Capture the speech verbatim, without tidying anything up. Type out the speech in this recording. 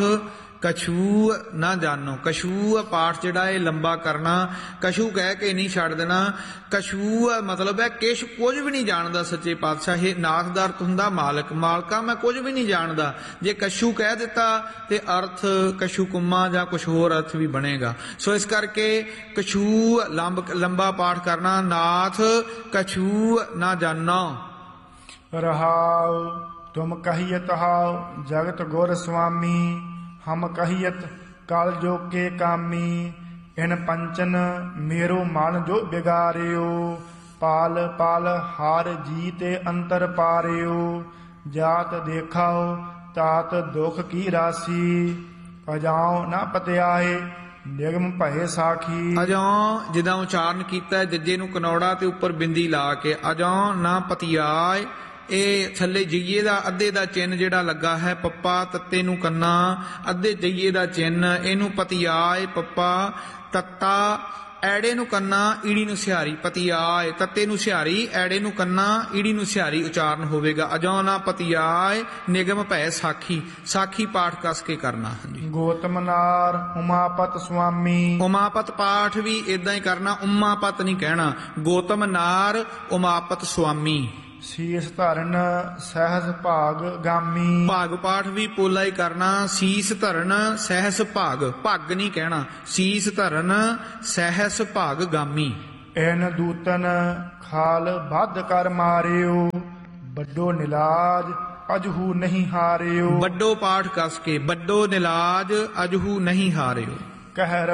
कछू ना जानो। कछू पाठ जिहड़ा है लंबा करना, कछू कह के नहीं छड्ड देना। कछू मतलब है किश कुछ भी नहीं जानदा सच्चे पातशाह। ये नाथ दा अर्थ हुंदा मालक, मालका मैं कुछ भी नहीं जानदा। जे कछू कह दिता ते अर्थ कछू कुम्मा जां कुछ होर अर्थ भी बनेगा। सो इस करके कछू लंब लंबा पाठ करना। नाथ कछू ना जानो। रहाओ तुम कहियत हाओ जगत गुर स्वामी, हम कहियत काल जो के कामी। इन पंचन मेरो मन जो बिगारियो, पाल पाल हार जीते अंतर पारियो। जात देखाओ तात दुख की राशि, अजाओ ना पतियाए निगम भये साखी। अजों जिदा उचारण किया जज्जे नूं कनौड़ा ते उपर बिंदी ला के, अजों ना पतियाए। ਇਹ ਥੱਲੇ ਜਈਏ ਦਾ ਅੱਧੇ ਦਾ ਚਿੰਨ ਜਿਹੜਾ ਲੱਗਾ ਹੈ, ਪੱਪਾ ਤੱਤੇ ਨੂੰ ਕੰਨਾ ਅੱਧੇ ਜਈਏ ਦਾ ਚਿੰਨ, ਇਹਨੂੰ ਪਤਿਆਏ ਪੱਪਾ ਤੱਤਾ ਐੜੇ ਨੂੰ ਕੰਨਾ ਈੜੀ ਨੂੰ ਸਿਹਾਰੀ। ਪਤਿਆਏ ਤੱਤੇ ਨੂੰ ਸਿਹਾਰੀ, ਐੜੇ ਨੂੰ ਕੰਨਾ ਈੜੀ ਨੂੰ ਸਿਹਾਰੀ ਉਚਾਰਨ ਹੋਵੇਗਾ। ਅਜੋਂ ਨਾ ਪਤਿਆਏ ਨਿਗਮ ਭੈ ਸਾਖੀ। ਸਾਖੀ ਪਾਠ ਕਸ ਕੇ ਕਰਨਾ। ਹਾਂਜੀ। ਗੋਤਮ ਨਾਰ ਉਮਾਪਤ ਸੁਆਮੀ। ਉਮਾਪਤ ਪਾਠ ਵੀ ਇਦਾਂ ਹੀ ਕਰਨਾ, ਉਮਾਪਤ ਨਹੀਂ ਕਹਿਣਾ। ਗੋਤਮ ਨਾਰ ਉਮਾਪਤ ਸੁਆਮੀ। ਸੀਸ ਧਰਨ ਸਹਿਜ ਭਾਗ ਗਾਮੀ। ਭਾਗ ਪਾਠ ਵੀ ਪੋਲਾ ਹੀ ਕਰਨਾ। ਸੀਸ ਧਰਨ ਸਹਿਸ ਭਾਗ, ਭੱਗ ਨਹੀਂ ਕਹਿਣਾ। ਸੀਸ ਧਰਨ ਸਹਿਸ ਭਾਗ ਗਾਮੀ। ਐਨ ਦੂਤਨ ਖਾਲ ਬੱਧ ਕਰ ਮਾਰਿਓ, ਵੱਡੋ ਨਿਲਾਜ ਅਜਹੂ ਨਹੀਂ ਹਾਰਿਓ। ਵੱਡੋ ਪਾਠ ਕਸ ਕੇ, ਵੱਡੋ ਨਿਲਾਜ ਅਜਹੂ ਨਹੀਂ ਹਾਰਿਓ। ਕਹਿ